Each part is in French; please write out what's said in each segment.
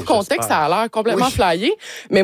contexte, ça a l'air complètement flyé. Mais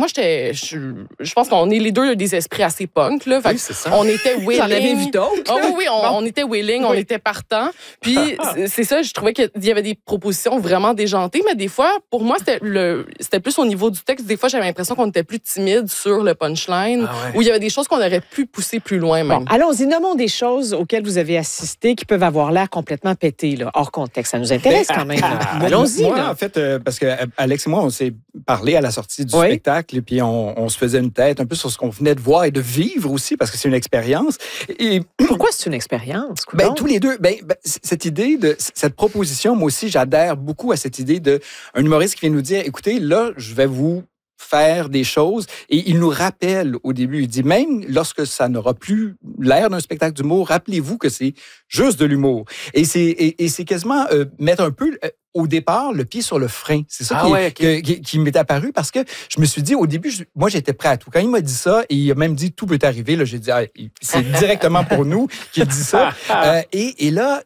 je pense qu'on est les deux des esprits assez punk, là. Fait c'est ça. on était willing. J'en avais vu d'autres. On était willing, on était partant. Puis c'est ça, je trouvais qu'il y avait des propositions vraiment déjantées, mais des fois, pour moi, c'était plus au niveau du texte. Des fois, j'avais l'impression qu'on était plus timide sur le punchline, où il y avait des choses qu'on aurait pu pousser plus loin même. Bon, allons-y, nommons des choses auxquelles vous avez assisté qui peuvent avoir l'air complètement pétées, là, hors contexte. Ça nous intéresse quand même. Allons-y. Moi, là. en fait, parce que Alex et moi, on s'est parlé à la sortie du spectacle et puis on se faisait une tête un peu sur ce qu'on venait de voir et de vivre aussi, parce que c'est une expérience. Et pourquoi c'est une expérience? Tous les deux, cette idée cette proposition, moi aussi, j'adhère beaucoup à cette idée d'un humoriste qui vient nous dire, écoutez, là, je vais vous faire des choses. Et il nous rappelle au début, il dit, même lorsque ça n'aura plus l'air d'un spectacle d'humour, rappelez-vous que c'est juste de l'humour. Et c'est quasiment mettre un peu, au départ, le pied sur le frein. C'est ça qui m'est apparu, parce que je me suis dit, au début, moi, j'étais prêt à tout. Quand il m'a dit ça, et il a même dit, tout peut arriver, là, j'ai dit, c'est directement pour nous qu'il dit ça. Et là,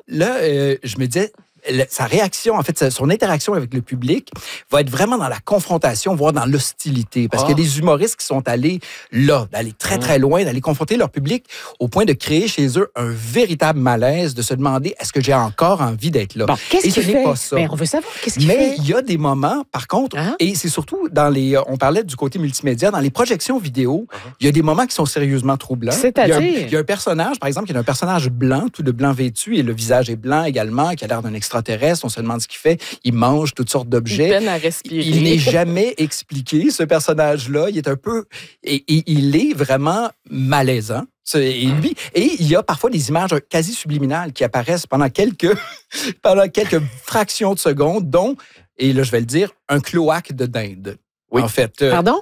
je me disais, sa réaction, en fait, son interaction avec le public va être vraiment dans la confrontation, voire dans l'hostilité. Parce qu'il y a des humoristes qui sont allés là, d'aller très, très loin, d'aller confronter leur public au point de créer chez eux un véritable malaise, de se demander, est-ce que j'ai encore envie d'être là? Bon, qu'est-ce qu'il fait? Pas ça. Mais on veut savoir, qu'est-ce qu'il fait? Mais il y a des moments, par contre, et c'est surtout dans on parlait du côté multimédia, dans les projections vidéo, il y a des moments qui sont sérieusement troublants. C'est-à-dire? Il y a un personnage, par exemple, qui est un personnage blanc, tout de blanc vêtu, et le visage est blanc également, qui a l'air d'un extraterrestre. On se demande ce qu'il fait. Il mange toutes sortes d'objets. Il peine à respirer. Il n'est jamais expliqué, ce personnage-là. Il est un peu... Et il est vraiment malaisant. Et il y a parfois des images quasi subliminales qui apparaissent pendant quelques fractions de secondes, dont, et là je vais le dire, un cloaque de dinde. Oui. En fait, pardon?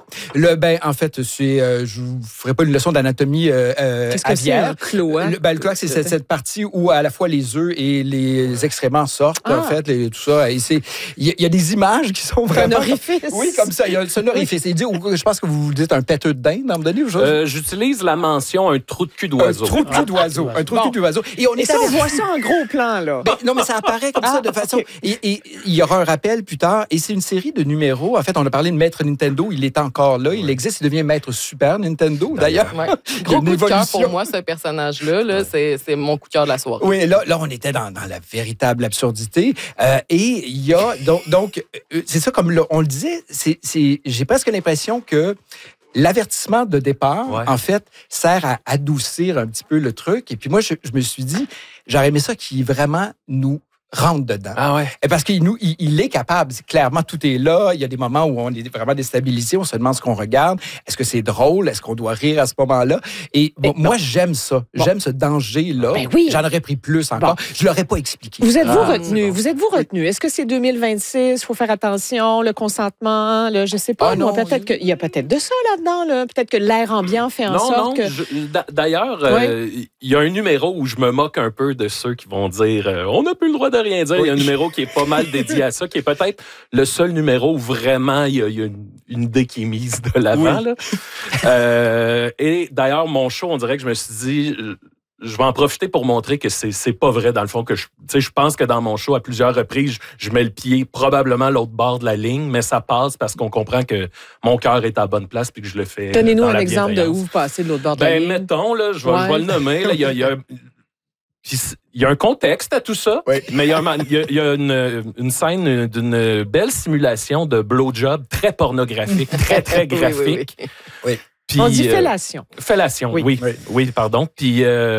En fait, je vous ferai pas une leçon d'anatomie Qu'est-ce que c'est un cloaque? Le cloaque, c'est cette partie où à la fois les œufs et les excréments sortent, en fait, tout ça. Et il y a des images qui sont vraiment... Un orifice. Oui, comme ça. Il y a un orifice. Je pense que vous dites un pêteux de dinde, à un moment donné. J'utilise la mention un trou de cul d'oiseau. Un trou de cul d'oiseau. Un trou de cul d'oiseau. Et ça, on voit ça en gros plan, là. Non, mais ça apparaît comme ça de façon... Okay. Et il y aura un rappel plus tard. Et c'est une série de numéros. En fait, on a parlé de Maître Nintendo. Il est encore là. Il existe. Il devient Maître Super Nintendo, d'ailleurs. Ouais. Gros coup de cœur pour moi, ce personnage-là. Là, c'est mon coup de cœur de la soirée. Oui, là on était dans la véritable absurdité. Et il y a... Donc c'est ça, comme on le disait, j'ai presque l'impression que l'avertissement de départ, en fait, sert à adoucir un petit peu le truc. Et puis moi, je me suis dit, j'aurais aimé ça qui vraiment nous rentre dedans. Parce qu'il est capable. Clairement, tout est là. Il y a des moments où on est vraiment déstabilisé. On se demande ce qu'on regarde. Est-ce que c'est drôle? Est-ce qu'on doit rire à ce moment-là? Et moi, j'aime ça. J'aime ce danger-là. J'en aurais pris plus encore. Je ne l'aurais pas expliqué. Vous êtes-vous retenu? Est-ce que c'est 2026? Il faut faire attention, le consentement, je ne sais pas. Peut-être qu'il y a peut-être de ça là-dedans. Là. Peut-être que l'air ambiant fait en sorte que... D'ailleurs, il y a un numéro où je me moque un peu de ceux qui vont dire on n'a plus le droit de rien dire. Il y a un numéro qui est pas mal dédié à ça, qui est peut-être le seul numéro où vraiment il y a une idée qui est mise de l'avant. Là. Et d'ailleurs, mon show, on dirait que je me suis dit, je vais en profiter pour montrer que c'est pas vrai, dans le fond, que je pense que dans mon show, à plusieurs reprises, je mets le pied probablement à l'autre bord de la ligne, mais ça passe parce qu'on comprend que mon cœur est à la bonne place puis que je le fais. Donnez-nous un exemple de où vous passez de l'autre bord de la ligne. Mettons, là, je vais le nommer. Là, il y a un contexte à tout ça, mais il y a une scène d'une belle simulation de blowjob très pornographique, très, très graphique. Oui. Puis, on dit fellation. Fellation, oui, pardon. Puis,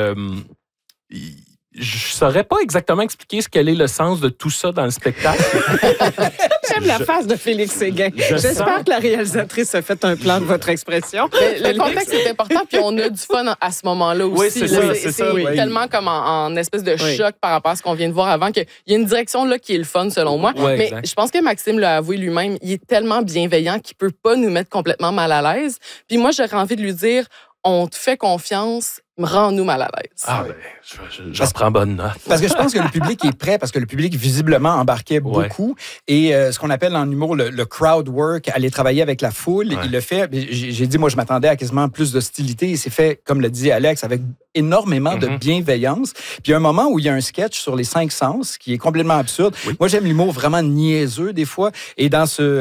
je saurais pas exactement expliquer quel est le sens de tout ça dans le spectacle. J'aime la face de Félix Séguin. J'espère que la réalisatrice a fait un plan de votre expression. Le contexte est important, puis on a du fun à ce moment-là aussi. Oui, c'est ça. C'est tellement comme en espèce de choc par rapport à ce qu'on vient de voir avant, qu'il y a une direction là qui est le fun, selon moi. Mais exact. Je pense que Maxime l'a avoué lui-même, il est tellement bienveillant qu'il peut pas nous mettre complètement mal à l'aise. Puis moi, j'aurais envie de lui dire, on te fait confiance, rends-nous mal à l'aise. Je prends bonne note. Parce que je pense que le public est prêt, parce que le public, visiblement, embarquait beaucoup. Et ce qu'on appelle en humour le crowd work, aller travailler avec la foule, il le fait. J'ai dit, moi, je m'attendais à quasiment plus d'hostilité. Il s'est fait, comme l'a dit Alex, avec énormément de bienveillance. Puis il y a un moment où il y a un sketch sur les 5 sens qui est complètement absurde. Moi, j'aime l'humour vraiment niaiseux, des fois. Et dans ce